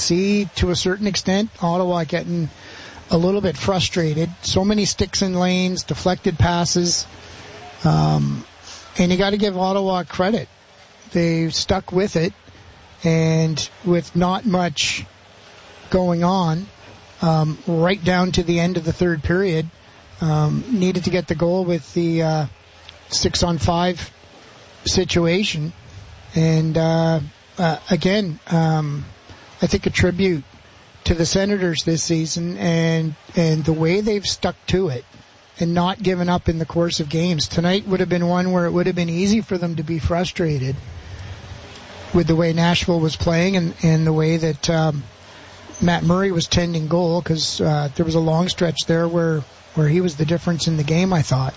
see, to a certain extent, Ottawa getting a little bit frustrated. So many sticks in lanes, deflected passes. And you got to give Ottawa credit. They stuck with it, and with not much going on, right down to the end of the third period, needed to get the goal with the 6-on-5 situation. And again, I think a tribute to the Senators this season and the way they've stuck to it and not given up in the course of games. Tonight would have been one where it would have been easy for them to be frustrated with the way Nashville was playing and the way that Matt Murray was tending goal, because there was a long stretch there where he was the difference in the game, I thought.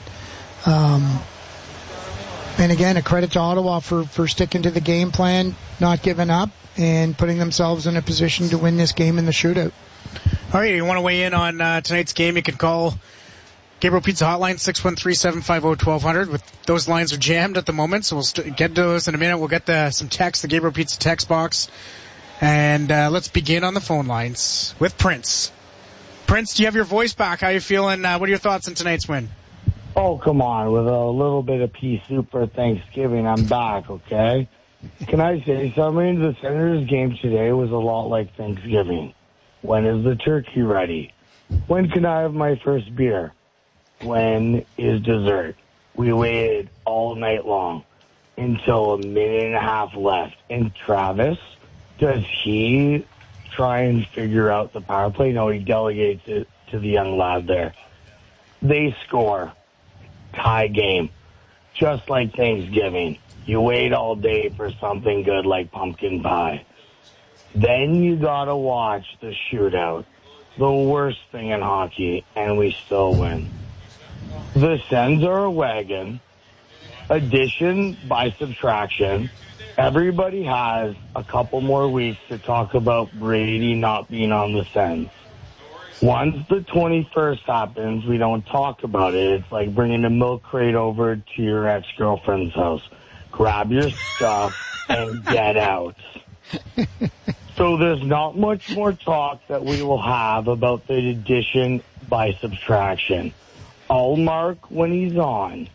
And again, a credit to Ottawa for sticking to the game plan, not giving up, and putting themselves in a position to win this game in the shootout. All right, you want to weigh in on tonight's game, you can call Gabriel Pizza Hotline, 613-750-1200. Those lines are jammed at the moment, so we'll get to those in a minute. We'll get some text, the Gabriel Pizza text box. And let's begin on the phone lines with Prince. Prince, do you have your voice back? How are you feeling? What are your thoughts on tonight's win? Oh, come on. With a little bit of pea soup for Thanksgiving, I'm back, okay? Can I say something? The Senators game today was a lot like Thanksgiving. When is the turkey ready? When can I have my first beer? When is dessert? We waited all night long until a minute and a half left. And Travis, does he try and figure out the power play? No, he delegates it to the young lad there. They score. Tie game. Just like Thanksgiving. You wait all day for something good like pumpkin pie. Then you gotta watch the shootout. The worst thing in hockey, and we still win. The Sens are a wagon. Addition by subtraction. Everybody has a couple more weeks to talk about Brady not being on the Sens. Once the 21st happens, we don't talk about it. It's like bringing a milk crate over to your ex-girlfriend's house. Grab your stuff and get out. So there's not much more talk that we will have about the addition by subtraction. Ullmark, when he's on,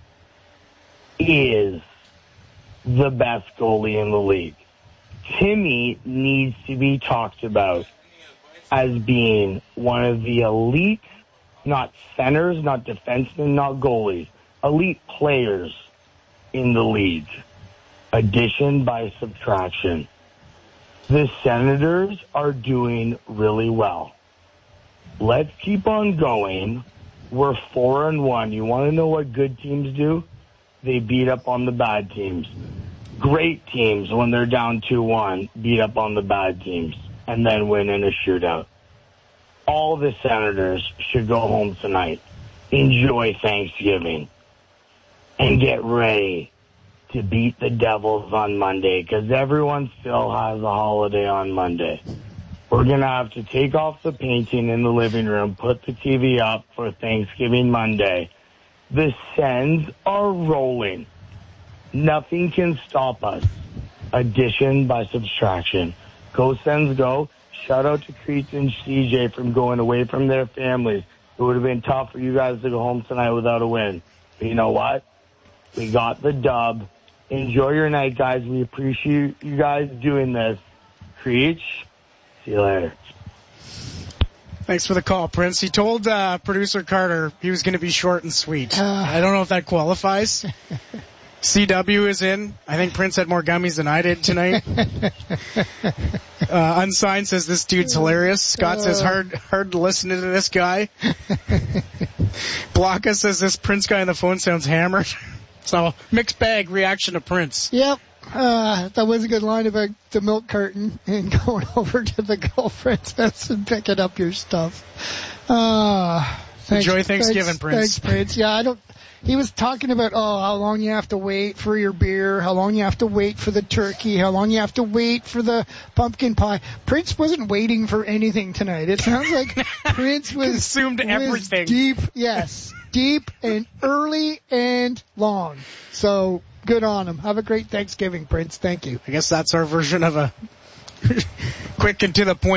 is the best goalie in the league. Timmy needs to be talked about as being one of the elite, not centers, not defensemen, not goalies, elite players in the league. Addition by subtraction. The Senators are doing really well. Let's keep on going. We're 4-1. You want to know what good teams do? They beat up on the bad teams. Great teams, when they're down 2-1, beat up on the bad teams and then win in a shootout. All the Senators should go home tonight, enjoy Thanksgiving, and get ready to beat the Devils on Monday, because everyone still has a holiday on Monday. We're going to have to take off the painting in the living room, put the TV up for Thanksgiving Monday. The Sens are rolling. Nothing can stop us. Addition by subtraction. Go Sens, go. Shout out to Creech and CJ from going away from their families. It would have been tough for you guys to go home tonight without a win. But you know what? We got the dub. Enjoy your night, guys. We appreciate you guys doing this. Creech, see you later. Thanks for the call, Prince. He told producer Carter he was going to be short and sweet. I don't know if that qualifies. CW is in. I think Prince had more gummies than I did tonight. Unsigned says this dude's hilarious. Scott says hard to listen to this guy. Blocka says this Prince guy on the phone sounds hammered. So mixed bag reaction to Prince. Yep. That was a good line about the milk carton and going over to the girlfriend's house and picking up your stuff. Enjoy Thanksgiving, Prince. Thanks, Prince. Yeah, he was talking about, how long you have to wait for your beer, how long you have to wait for the turkey, how long you have to wait for the pumpkin pie. Prince wasn't waiting for anything tonight. It sounds like Prince was consumed everything. Deep and early and long. So good on him. Have a great Thanksgiving, Prince. Thank you. I guess that's our version of a quick and to the point